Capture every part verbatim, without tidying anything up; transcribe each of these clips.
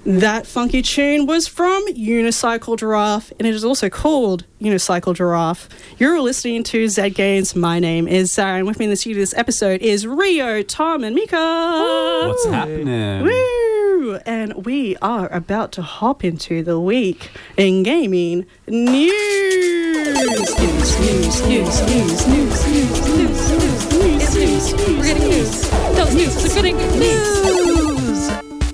That funky tune was from Unicycle Giraffe, and it is also called Unicycle Giraffe. You're listening to Z Games. My name is Sarah, and with me in the studio this episode is Rio, Tom, and Mika. What's happening? Woo! And we are about to hop into the week in gaming news. News, news, news, news, news, news, news, news, news, news, news. We're getting news. Tell us news. We're getting news.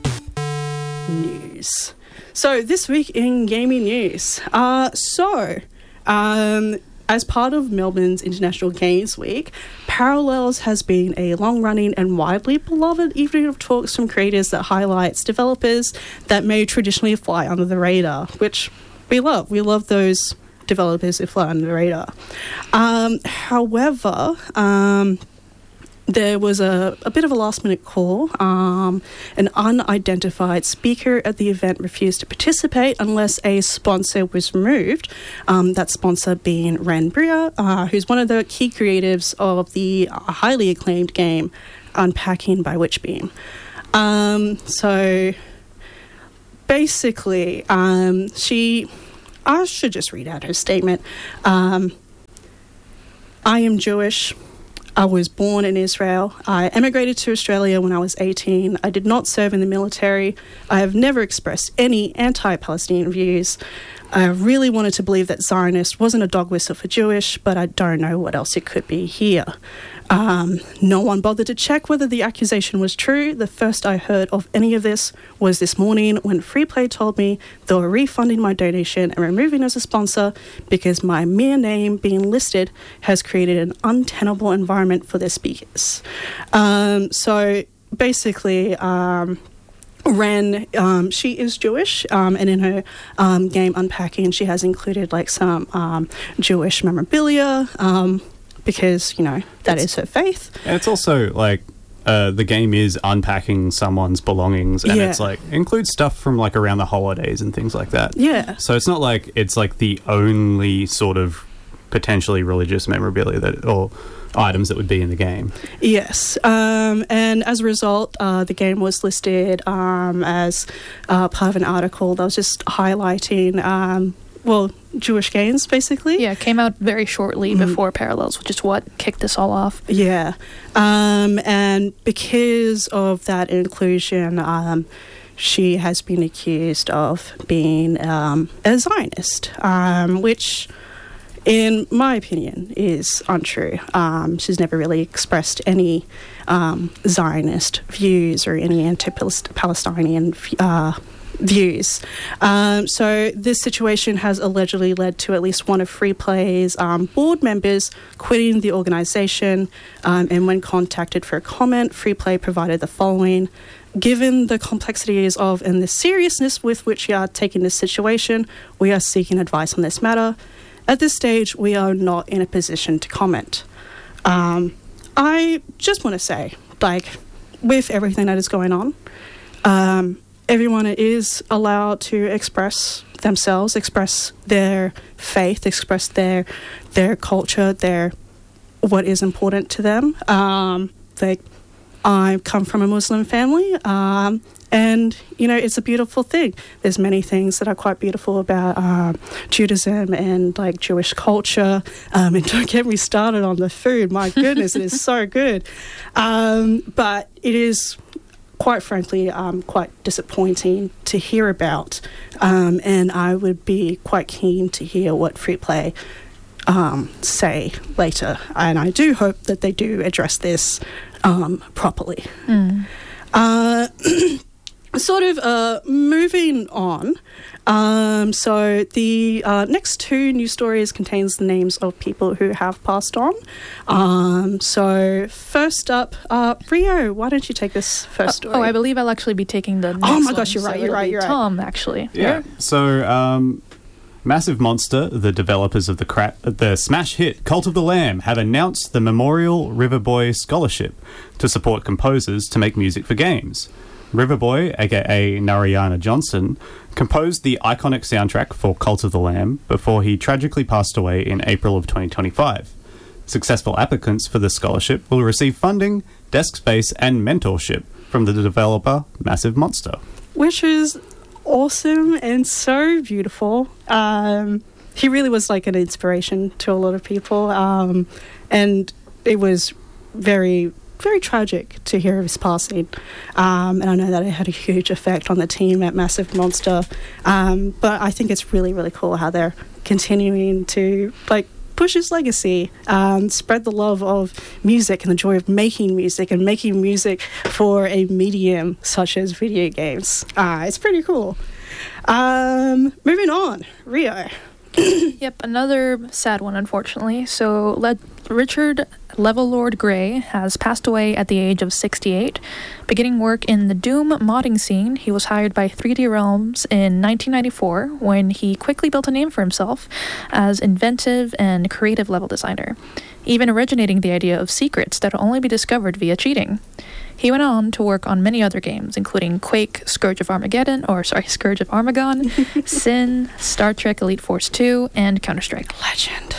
News. So this week in gaming news. Uh, so, um, as part of Melbourne's International Games Week, Parallels has been a long-running and widely beloved evening of talks from creators that highlights developers that may traditionally fly under the radar, which we love. We love those developers who fly under the radar. Um, however, um, there was a, a bit of a last-minute call. Um, an unidentified speaker at the event refused to participate unless a sponsor was removed, um, that sponsor being Ren Bria, uh, who's one of the key creatives of the highly acclaimed game Unpacking by Witchbeam. Um, so, basically, um, she... I should just read out her statement. Um, I am Jewish. I was born in Israel. I emigrated to Australia when I was eighteen. I did not serve in the military. I have never expressed any anti-Palestinian views. I really wanted to believe that Zionist wasn't a dog whistle for Jewish, but I don't know what else it could be here. Um, no one bothered to check whether the accusation was true. The first I heard of any of this was this morning when Freeplay told me they were refunding my donation and removing as a sponsor because my mere name being listed has created an untenable environment for their speakers. Um, so basically... Um, Ren, um, she is Jewish, um, and in her um, game Unpacking, she has included like some um, Jewish memorabilia um, because, you know, that it's, is her faith. And it's also like uh, the game is unpacking someone's belongings, and yeah. it's like includes stuff from like around the holidays and things like that. Yeah. So it's not like it's like the only sort of potentially religious memorabilia that or items that would be in the game. Yes, um, and as a result, uh, the game was listed um, as uh, part of an article that was just highlighting, um, well, Jewish games, basically. Yeah, it came out very shortly mm. before Parallels, which is what kicked this all off. Yeah, um, and because of that inclusion, um, she has been accused of being um, a Zionist, um, which... in my opinion, is untrue. Um, she's never really expressed any um, Zionist views or any anti-Palestinian uh, views. Um, so this situation has allegedly led to at least one of Freeplay's um, board members quitting the organisation, um, and when contacted for a comment, Freeplay provided the following: given the complexities of and the seriousness with which we are taking this situation, we are seeking advice on this matter. At this stage, we are not in a position to comment. Um, I just want to say, like, with everything that is going on, um, everyone is allowed to express themselves, express their faith, express their their culture, their what is important to them. Um, like, I come from a Muslim family, um, and, you know, it's a beautiful thing. There's many things that are quite beautiful about um, Judaism and, like, Jewish culture. Um, and don't get me started on the food. My goodness, it is so good. Um, but it is, quite frankly, um, quite disappointing to hear about. Um, and I would be quite keen to hear what Freeplay um, say later. And I do hope that they do address this um, properly. Mm. Uh... Sort of uh, moving on, um, so the uh, next two news stories contains the names of people who have passed on. Um, so first up, uh, Rio, why don't you take this first story? Uh, oh, I believe I'll actually be taking the next Oh my one, gosh, you're so right, you're it'll right, be you're right. Tom, actually. Yeah. So, um, Massive Monster, the developers of the cra- the smash hit Cult of the Lamb, have announced the Memorial Riverboy Scholarship to support composers to make music for games. Riverboy, aka Narayana Johnson, composed the iconic soundtrack for Cult of the Lamb before he tragically passed away in April of twenty twenty-five. Successful applicants for the scholarship will receive funding, desk space, and mentorship from the developer Massive Monster. Which is awesome and so beautiful. Um, he really was like an inspiration to a lot of people. Um, and it was very, very tragic to hear of his passing. Um, and I know that it had a huge effect on the team at Massive Monster. Um, but I think it's really, really cool how they're continuing to like push his legacy, um, spread the love of music and the joy of making music and making music for a medium such as video games. Uh, it's pretty cool. Um, moving on, Rio. Yep, another sad one, unfortunately. So, Le- Richard Levelord Gray has passed away at the age of sixty-eight. Beginning work in the Doom modding scene, he was hired by three D Realms in nineteen ninety-four when he quickly built a name for himself as inventive and creative level designer, even originating the idea of secrets that will only be discovered via cheating. He went on to work on many other games, including Quake, Scourge of Armageddon, or sorry, Scourge of Armagon, Sin, Star Trek Elite Force two, and Counter-Strike. Legend.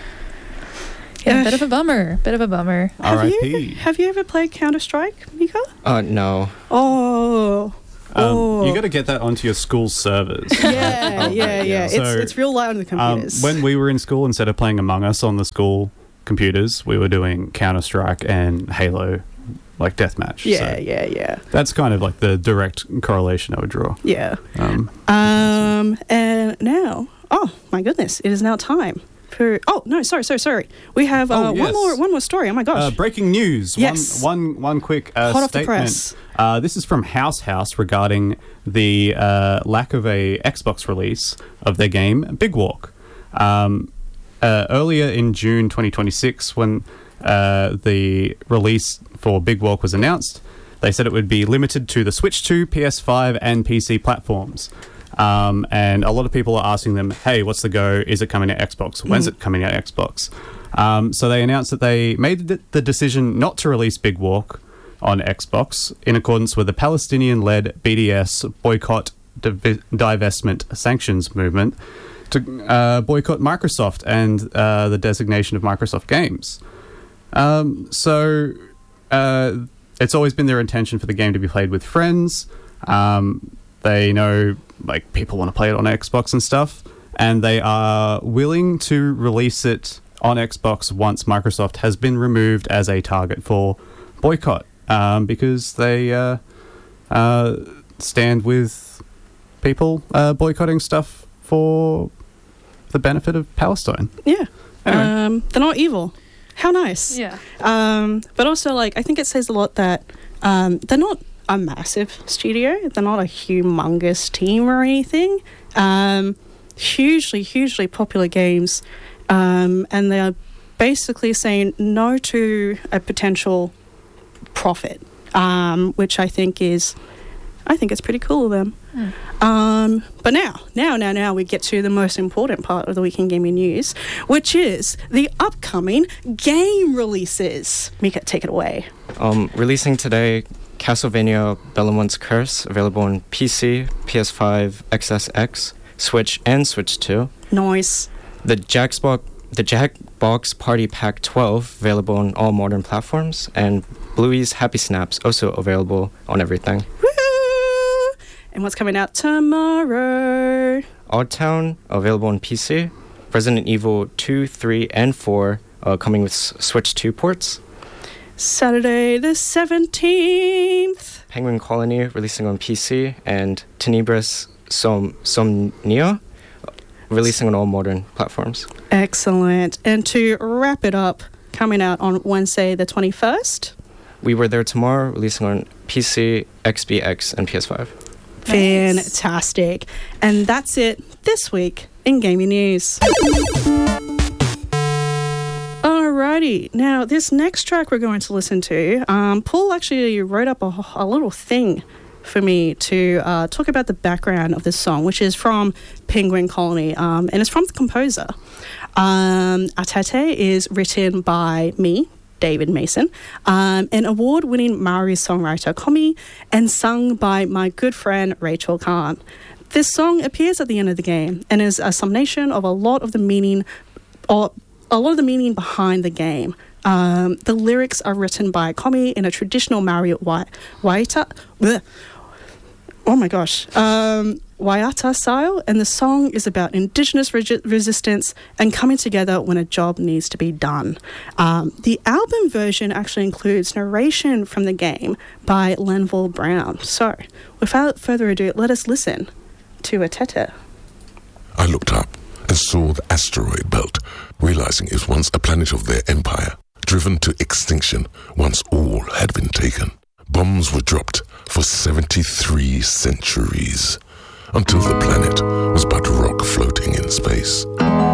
Yeah, bit of a bummer. Bit of a bummer. Have R I you, P have you ever played Counter-Strike, Mika? Uh, no. Oh. Um, oh. You got to get that onto your school servers. Yeah, yeah, yeah. So, it's, it's real light on the Um, computers. when we were in school, instead of playing Among Us on the school computers, we were doing Counter-Strike and Halo, like deathmatch. yeah, So yeah, yeah. that's kind of like the direct correlation I would draw. Yeah. Um, Um, and now, oh my goodness, it is now time for. Oh no, sorry, sorry, sorry. We have uh, Oh, one yes. more, one more story. Oh my gosh. Uh, breaking news. Yes. One, one, one quick uh, Hot off the statement. press. Uh, this is from House House regarding the uh, lack of a Xbox release of their game Big Walk. Um, uh, earlier in June twenty twenty-six, when uh, the release for Big Walk was announced, they said it would be limited to the Switch two, P S five, and P C platforms. Um, and a lot of people are asking them, hey, what's the go? Is it coming to Xbox? When's it coming to Xbox? Um, so they announced that they made the, the decision not to release Big Walk on Xbox in accordance with the Palestinian-led B D S boycott, div- divestment, sanctions movement to uh, boycott Microsoft and uh, the designation of Microsoft games. Um, so uh, it's always been their intention for the game to be played with friends. Um, they know like people want to play it on Xbox and stuff, and they are willing to release it on Xbox once Microsoft has been removed as a target for boycott, um, because they uh, uh, stand with people uh, boycotting stuff for the benefit of Palestine. yeah. Anyway. Um, they're not evil. How nice. Yeah. Um, but also, like, I think it says a lot that um, they're not a massive studio. They're not a humongous team or anything. Um, hugely, hugely popular games. Um, and they're basically saying no to a potential profit, um, which I think is, I think it's pretty cool of them. Mm. Um, but now, now, now, now we get to the most important part of the Weekend Gaming News, which is the upcoming game releases. Mika, take it away. Um, releasing today, Castlevania Bellamon's Curse, available on P C, P S five, X S X, Switch, and Switch two. Nice. The Jackbox, the Jackbox Party Pack twelve, available on all modern platforms, and Bluey's Happy Snaps, also available on everything. Woo! And what's coming out tomorrow? Oddtown, available on P C. Resident Evil two, three, and four, uh, coming with S- Switch two ports. Saturday the seventeenth. Penguin Colony, releasing on P C. And Tenebris Som- Somnia, releasing on all modern platforms. Excellent. And to wrap it up, coming out on Wednesday the twenty-first. We Were There Tomorrow, releasing on P C, X B X, and P S five. Fantastic. And that's it this week in Gaming News. Alrighty, now this next track we're going to listen to, um, Paul actually wrote up a, a little thing for me to uh, talk about the background of this song, which is from Penguin Colony, um, and it's from the composer. Um, Atete is written by me, David Mason, um, an award-winning Maori songwriter, Komi, and sung by my good friend Rachel Khan. This song appears at the end of the game and is a summation of a lot of the meaning, or a lot of the meaning behind the game. Um, the lyrics are written by Komi in a traditional Maori wa- waita, bleh, Oh my gosh. Um, Waiata style, and the song is about Indigenous regi- resistance and coming together when a job needs to be done. Um, the album version actually includes narration from the game by Lenville Brown. So, without further ado, let us listen to Atete. I looked up and saw the asteroid belt, realizing it was once a planet of their empire, driven to extinction once all had been taken. Bombs were dropped for seventy-three centuries, until the planet was but rock floating in space.